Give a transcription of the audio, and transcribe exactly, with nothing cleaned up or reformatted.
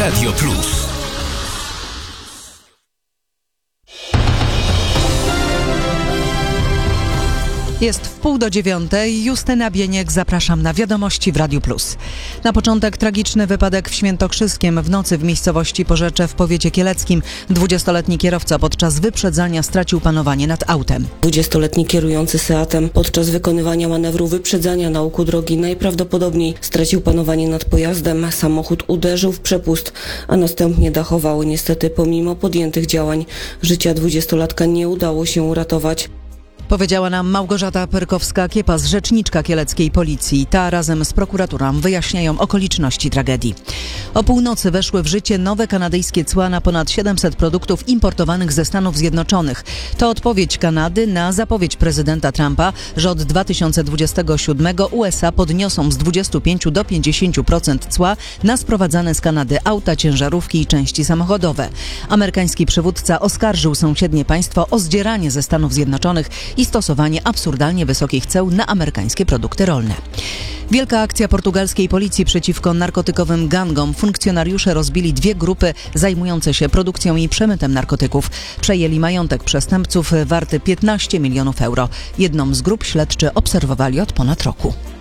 Radio Plus. Jest wpół do dziewiątej. Justyna Bieniek, zapraszam na wiadomości w Radiu Plus. Na początek tragiczny wypadek w Świętokrzyskiem. W nocy w miejscowości Porzecze w powiecie kieleckim dwudziestoletni kierowca podczas wyprzedzania stracił panowanie nad autem. dwudziestoletni kierujący Seatem podczas wykonywania manewru wyprzedzania na łuku drogi najprawdopodobniej stracił panowanie nad pojazdem. Samochód uderzył w przepust, a następnie dachował. Niestety pomimo podjętych działań życia dwudziestolatka nie udało się uratować. Powiedziała nam Małgorzata Pyrkowska-Kiepas, rzeczniczka kieleckiej policji. Ta razem z prokuraturą wyjaśniają okoliczności tragedii. O północy weszły w życie nowe kanadyjskie cła na ponad siedemset produktów importowanych ze Stanów Zjednoczonych. To odpowiedź Kanady na zapowiedź prezydenta Trumpa, że od dwa tysiące dwudziestego siódmego U S A podniosą z dwudziestu pięciu do pięćdziesięciu procent cła na sprowadzane z Kanady auta, ciężarówki i części samochodowe. Amerykański przywódca oskarżył sąsiednie państwo o zdzieranie ze Stanów Zjednoczonych i stosowanie absurdalnie wysokich ceł na amerykańskie produkty rolne. Wielka akcja portugalskiej policji przeciwko narkotykowym gangom. Funkcjonariusze rozbili dwie grupy zajmujące się produkcją i przemytem narkotyków. Przejęli majątek przestępców warty piętnaście milionów euro. Jedną z grup śledczy obserwowali od ponad roku.